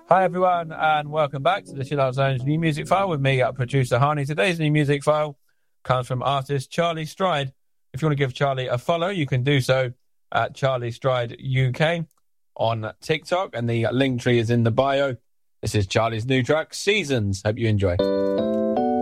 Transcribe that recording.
Hi everyone, and welcome back to the Chill Out Zone's new music file with me, producer Hani. Today's new music file comes from artist Charlie Stride. If you want to give Charlie a follow, you can do so at Charlie Stride UK on TikTok, and the link tree is in the bio. This is Charlie's new track, Seasons. Hope you enjoy.